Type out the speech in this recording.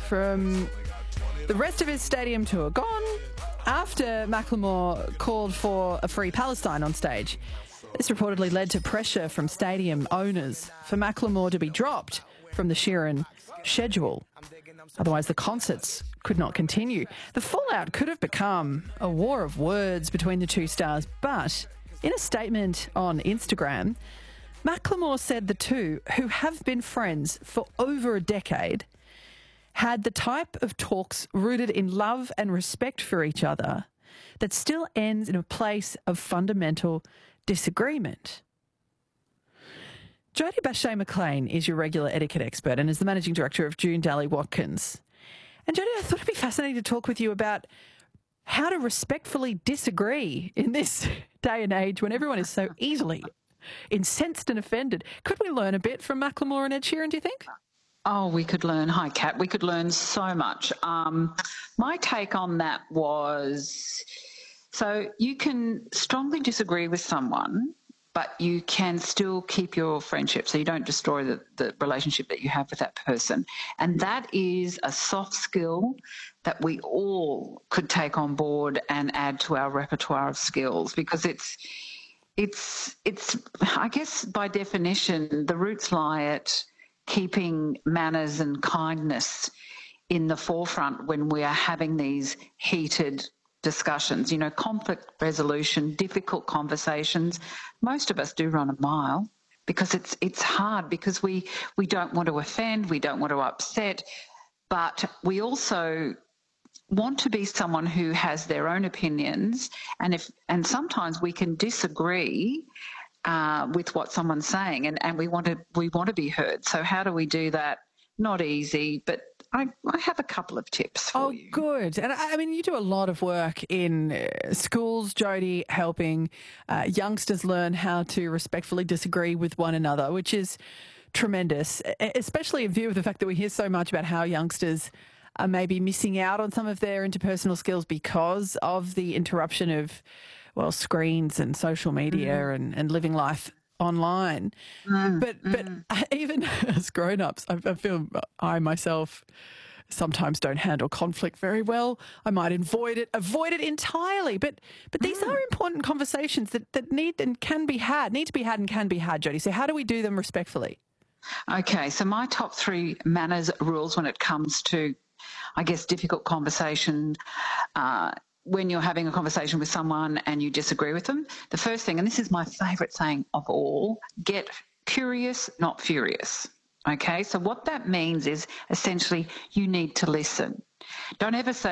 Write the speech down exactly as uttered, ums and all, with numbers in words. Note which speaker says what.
Speaker 1: from the rest of his stadium tour gone after Macklemore called for a free Palestine on stage. This reportedly led to pressure from stadium owners for Macklemore to be dropped from the Sheeran schedule. Otherwise, the concerts could not continue. The fallout could have become a war of words between the two stars, but in a statement on Instagram, Macklemore said the two, who have been friends for over a decade, had the type of talks rooted in love and respect for each other that still ends in a place of fundamental disagreement. Jodie Bashea-McLean is your regular etiquette expert and is the managing director of June Daly Watkins. And Jodie, I thought it'd be fascinating to talk with you about how to respectfully disagree in this day and age when everyone is so easily incensed and offended. Could we learn a bit from Macklemore and Ed Sheeran, do you think?
Speaker 2: Oh, we could learn. Hi, Kat. We could learn so much. Um, my take on that was, so you can strongly disagree with someone, but you can still keep your friendship, so you don't destroy the, the relationship that you have with that person. And that is a soft skill that we all could take on board and add to our repertoire of skills, because it's, it's, it's, I guess by definition, the roots lie at keeping manners and kindness in the forefront when we are having these heated discussions. You know, conflict resolution, difficult conversations. Most of us do run a mile because it's it's hard, because we, we don't want to offend, we don't want to upset, but we also want to be someone who has their own opinions, and if and sometimes we can disagree uh, with what someone's saying, and, and we want to we want to be heard. So how do we do that? Not easy, but I, I have a couple of tips for
Speaker 1: oh,
Speaker 2: you.
Speaker 1: Oh, good. And I, I mean, you do a lot of work in uh, schools, Jodie, helping uh, youngsters learn how to respectfully disagree with one another, which is tremendous, especially in view of the fact that we hear so much about how youngsters are maybe missing out on some of their interpersonal skills because of the interruption of, well, screens and social media mm. and, and living life online. Mm, but mm. but even as grown-ups, I, I feel I myself sometimes don't handle conflict very well. I might avoid it, avoid it entirely. But but these mm. are important conversations that, that need and can be had, need to be had and can be had, Jodie. So how do we do them respectfully?
Speaker 2: Okay, so my top three manners rules when it comes to, I guess, difficult conversation, uh, when you're having a conversation with someone and you disagree with them, the first thing, and this is my favourite saying of all, get curious, not furious. Okay, so what that means is essentially you need to listen. Don't ever say,